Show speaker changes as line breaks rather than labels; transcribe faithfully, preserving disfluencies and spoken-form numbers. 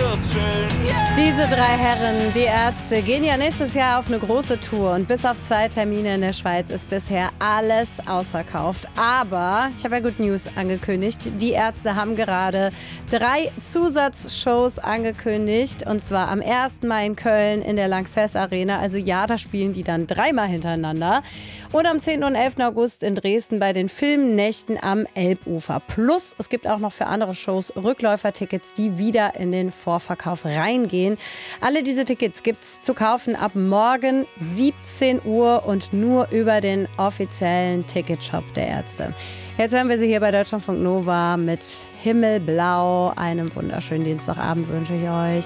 wird schön. Yeah.
Diese drei Herren, die Ärzte, gehen ja nächstes Jahr auf eine große Tour und bis auf zwei Termine in der Schweiz ist bisher alles ausverkauft. Aber ich habe ja Good News angekündigt. Die Ärzte haben gerade drei Zusatzshows angekündigt und zwar am ersten Mai in Köln in der Lanxess Arena. Also ja, da spielen die dann dreimal hintereinander. Und am zehnten und elften August in Dresden bei den Filmnächten am Elbufer. Plus, es gibt auch noch für andere Shows Rückläufertickets, die wieder in den Vorverkauf reingehen. Alle diese Tickets gibt es zu kaufen ab morgen siebzehn Uhr und nur über den offiziellen Ticketshop der Ärzte. Jetzt hören wir sie hier bei Deutschlandfunk Nova mit Himmelblau. Einen wunderschönen Dienstagabend wünsche ich euch.